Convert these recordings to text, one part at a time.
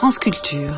France Culture.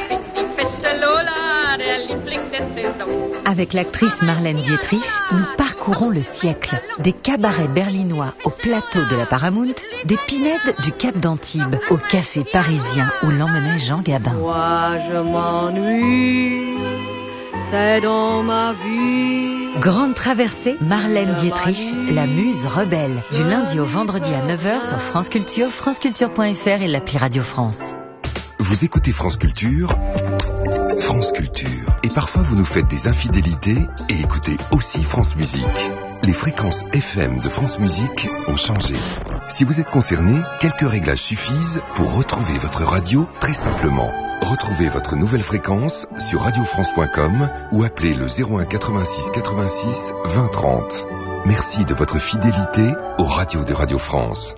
Avec l'actrice Marlène Dietrich, nous parcourons le siècle. Des cabarets berlinois au plateau de la Paramount, des pinèdes du Cap d'Antibes au café parisien où l'emmenait Jean Gabin. Moi je m'ennuie, c'est dans ma vie. Grande traversée, Marlène Dietrich, la muse rebelle. Du lundi au vendredi à 9h sur France Culture, franceculture.fr et l'appli Radio France. Vous écoutez France Culture, France Culture. Et parfois vous nous faites des infidélités et écoutez aussi France Musique. Les fréquences FM de France Musique ont changé. Si vous êtes concerné, quelques réglages suffisent pour retrouver votre radio très simplement. Retrouvez votre nouvelle fréquence sur radiofrance.com ou appelez le 01 86 86 20 30. Merci de votre fidélité aux radios de Radio France.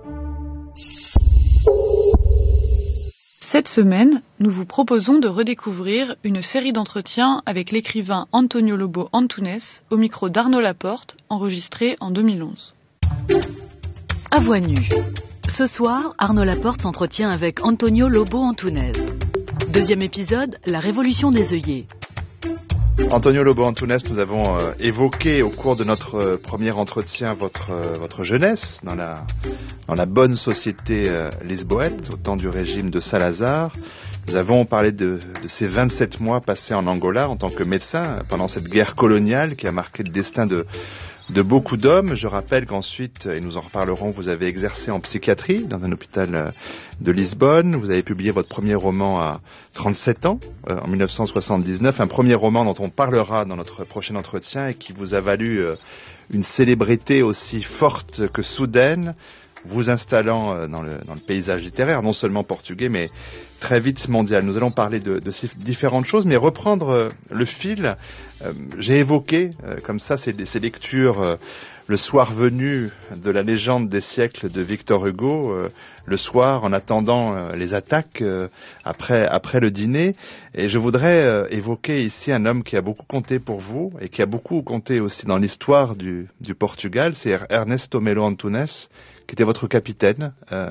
Cette semaine, nous vous proposons de redécouvrir une série d'entretiens avec l'écrivain Antonio Lobo Antunes au micro d'Arnaud Laporte, enregistré en 2011. À voix nue. Ce soir, Arnaud Laporte s'entretient avec Antonio Lobo Antunes. Deuxième épisode, la révolution des œillets. Antonio Lobo Antunes, nous avons évoqué au cours de notre premier entretien votre jeunesse dans la bonne société lisboète, au temps du régime de Salazar. Nous avons parlé de ces 27 mois passés en Angola en tant que médecin pendant cette guerre coloniale qui a marqué le destin de beaucoup d'hommes. Je rappelle qu'ensuite, et nous en reparlerons, vous avez exercé en psychiatrie dans un hôpital de Lisbonne. Vous avez publié votre premier roman à 37 ans, en 1979. Un premier roman dont on parlera dans notre prochain entretien et qui vous a valu une célébrité aussi forte que soudaine, vous installant dans le paysage littéraire, non seulement portugais, mais très vite mondial. Nous allons parler de ces différentes choses, mais reprendre le fil. J'ai évoqué comme ça ces lectures le soir venu de la légende des siècles de Victor Hugo, le soir en attendant les attaques après le dîner. Et je voudrais évoquer ici un homme qui a beaucoup compté pour vous et qui a beaucoup compté aussi dans l'histoire du Portugal, c'est Ernesto Melo Antunes, qui était votre capitaine.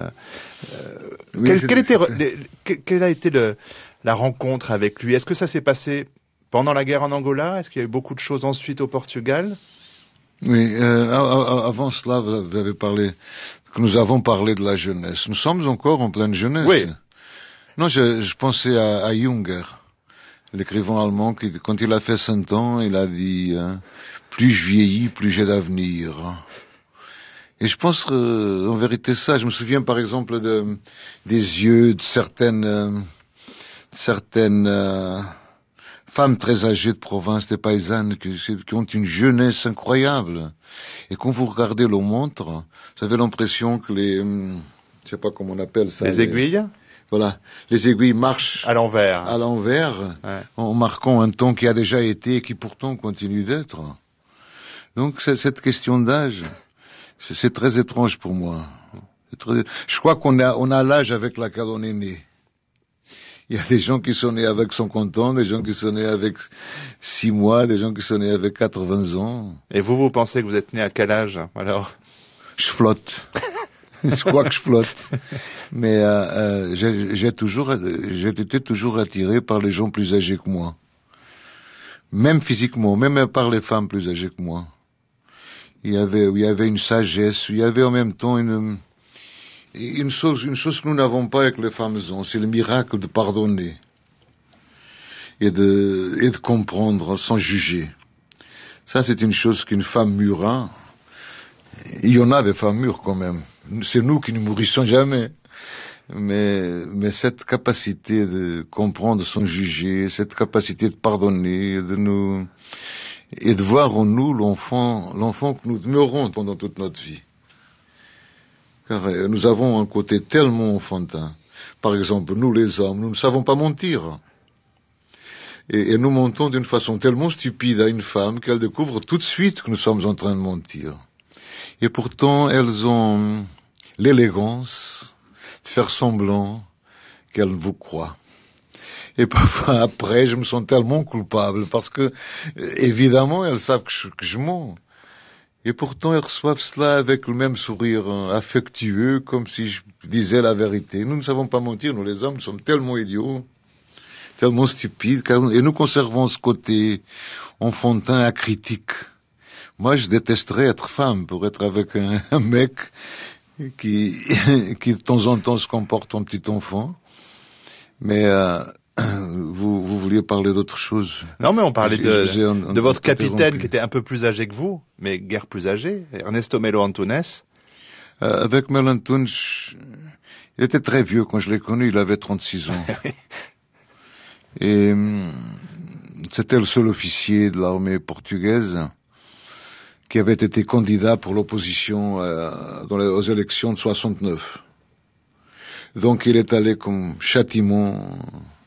Oui, quelle a été la rencontre avec lui? Est-ce que ça s'est passé pendant la guerre en Angola? Est-ce qu'il y a eu beaucoup de choses ensuite au Portugal? Oui, avant cela, vous avez parlé, que nous avons parlé de la jeunesse. Nous sommes encore en pleine jeunesse. Oui. Non, je pensais à Junger, l'écrivain allemand, qui, quand il a fait 100 ans, il a dit plus je vieillis, plus j'ai d'avenir. Et je pense en vérité ça. Je me souviens par exemple des yeux de certaines femmes très âgées de province, des paysannes, qui ont une jeunesse incroyable. Et quand vous regardez leur montre, vous avez l'impression que je sais pas comment on appelle ça. Les aiguilles? Voilà. Les aiguilles marchent à l'envers. Ouais. En marquant un temps qui a déjà été et qui pourtant continue d'être. Donc, cette question d'âge, c'est très étrange pour moi. Je crois qu'on a l'âge avec lequel on est né. Il y a des gens qui sont nés avec 50 ans, des gens qui sont nés avec 6 mois, des gens qui sont nés avec 80 ans. Et vous pensez que vous êtes né à quel âge, alors? Je flotte. Je crois que je flotte. Mais j'ai été toujours attiré par les gens plus âgés que moi. Même physiquement, même par les femmes plus âgées que moi. Il y avait une sagesse, il y avait en même temps une chose que nous n'avons pas avec les femmes ont, c'est le miracle de pardonner et de comprendre sans juger. Ça, c'est une chose qu'une femme mûre a. Il y en a des femmes mûres quand même. C'est nous qui ne mûrissons jamais. Mais cette capacité de comprendre sans juger, cette capacité de pardonner, et de voir en nous l'enfant que nous demeurons pendant toute notre vie. Car nous avons un côté tellement enfantin. Par exemple, nous les hommes, nous ne savons pas mentir. Et nous mentons d'une façon tellement stupide à une femme qu'elle découvre tout de suite que nous sommes en train de mentir. Et pourtant, elles ont l'élégance de faire semblant qu'elles vous croient. Et parfois, après, je me sens tellement coupable parce que, évidemment, elles savent que je mens. Et pourtant, ils reçoivent cela avec le même sourire affectueux, comme si je disais la vérité. Nous ne savons pas mentir, nous les hommes sommes tellement idiots, tellement stupides, et nous conservons ce côté enfantin acritique. Moi, je détesterais être femme pour être avec un mec qui de temps en temps se comporte en petit enfant. Mais vous vouliez parler d'autre chose? Non, mais on parlait de votre capitaine qui était un peu plus âgé que vous, mais guère plus âgé, Ernesto Melo Antunes. Avec Melo Antunes, il était très vieux quand je l'ai connu, il avait 36 ans. Et c'était le seul officier de l'armée portugaise qui avait été candidat pour l'opposition aux élections de 69. Donc il est allé comme châtiment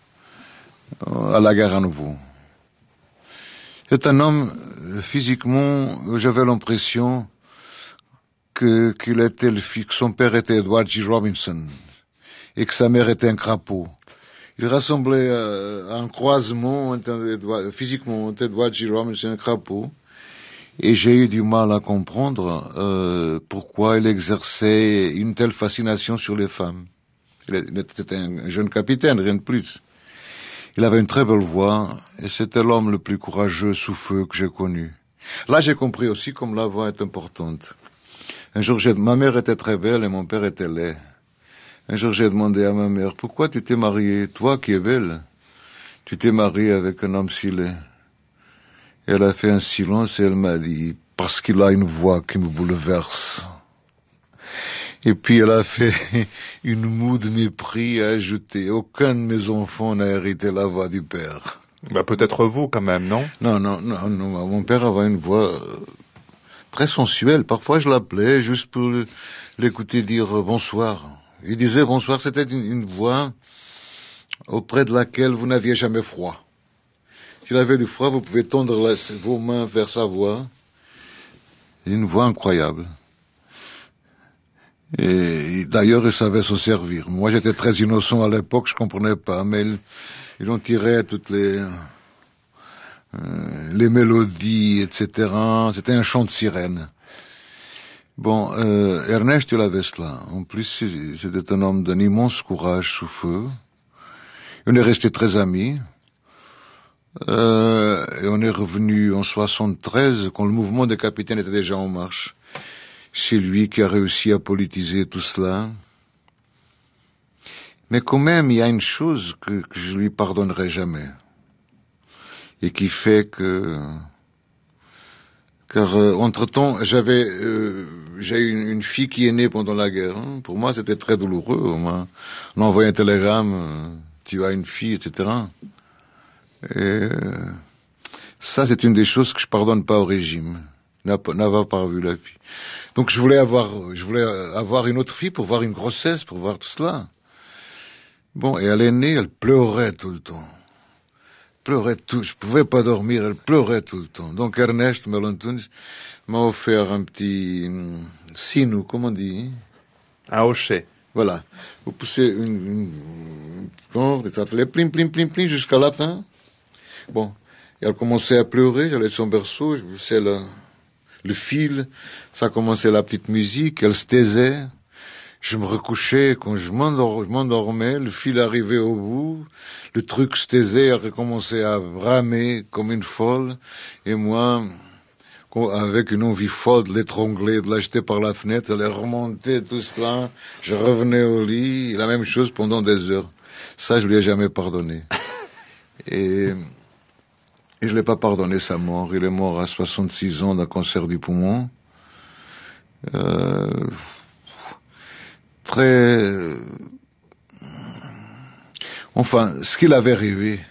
à la guerre à nouveau. C'est un homme, physiquement, j'avais l'impression que son père était Edward G. Robinson et que sa mère était un crapaud. Il ressemblait à un croisement physiquement entre Edward G. Robinson et un crapaud. Et j'ai eu du mal à comprendre pourquoi il exerçait une telle fascination sur les femmes. Il était un jeune capitaine, rien de plus. Il avait une très belle voix, et c'était l'homme le plus courageux sous feu que j'ai connu. Là, j'ai compris aussi comme la voix est importante. Un jour, ma mère était très belle et mon père était laid. Un jour, j'ai demandé à ma mère, pourquoi tu t'es mariée, toi qui es belle, tu t'es mariée avec un homme si laid? Elle a fait un silence et elle m'a dit, parce qu'il a une voix qui me bouleverse. Et puis elle a fait une moue de mépris et a ajouté, aucun de mes enfants n'a hérité la voix du père. Bah, peut-être vous quand même, non? Non, mon père avait une voix très sensuelle. Parfois je l'appelais juste pour l'écouter dire bonsoir. Il disait bonsoir, c'était une voix auprès de laquelle vous n'aviez jamais froid. S'il avait du froid, vous pouvez tendre vos mains vers sa voix. Une voix incroyable. Et d'ailleurs, il savait se servir. Moi, j'étais très innocent à l'époque, je comprenais pas, mais il en tirait toutes les mélodies, etc. C'était un chant de sirène. Bon, Ernest, il avait cela. En plus, c'était un homme d'un immense courage sous feu. On est resté très amis. Et on est revenu en 73, quand le mouvement des capitaines était déjà en marche. C'est lui qui a réussi à politiser tout cela. Mais quand même, il y a une chose que je lui pardonnerai jamais. Et qui fait car entre-temps, j'ai eu une fille qui est née pendant la guerre. Hein. Pour moi, c'était très douloureux. On m'a envoyé un télégramme, tu as une fille, etc. Et ça, c'est une des choses que je pardonne pas au régime. N'avoir pas vu la fille. Donc je voulais avoir une autre fille pour voir une grossesse, pour voir tout cela. Bon, et elle est née, elle pleurait tout le temps. Je pouvais pas dormir, elle pleurait tout le temps. Donc Ernest Melo Antunes m'a offert un petit sino, comment on dit? Un hochet. Voilà. Vous poussez une corde, et ça fait plim, plim, plim, plim, jusqu'à la fin. Bon. Et elle commençait à pleurer, j'allais de son berceau, je poussais le fil, ça commençait la petite musique, elle se taisait. Je me recouchais, quand je m'endormais, le fil arrivait au bout, le truc se taisait, elle recommençait à bramer comme une folle, et moi, avec une envie folle de l'étrangler, de l'acheter par la fenêtre, elle est remontée, tout cela, je revenais au lit, la même chose pendant des heures. Ça, je lui ai jamais pardonné. Et je l'ai pas pardonné sa mort, il est mort à 66 ans d'un cancer du poumon. Enfin, ce qu'il avait rêvé,